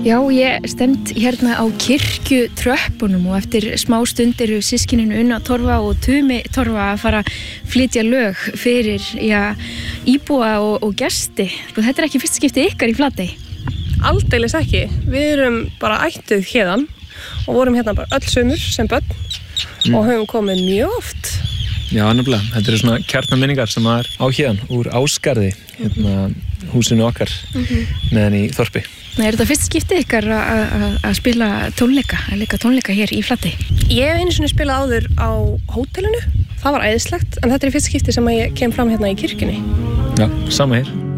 Já, ég stend hérna á kirkjutröppunum og eftir smá stund eru systkinin Una Torfa og Tumi Torfa að fara að flytja lög fyrir íbúa og gesti. Þetta ekki fyrsta skipti ykkar í Flatey? Aldeilis ekki. Við erum bara ættuð héðan og vorum hérna bara öll sumur sem börn og höfum komið mjög oft. Já, nefnilega. Þetta eru svona kjarnaminningar sem er á héðan úr Ásgarði, hérna húsinu okkar meðan í þorpi. Er þetta fyrst skiptið ykkar að spila tónleika, að leika tónleika hér í Flatey? Ég hef einu sinni spilað áður á hótelinu. Það var æðislegt, en þetta er fyrst skiptið sem ég kem fram hérna í kirkjunni. Já, sama hér.